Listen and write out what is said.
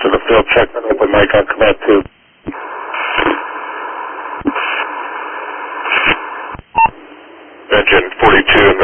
to the field check on open mic on command 2. Engine 42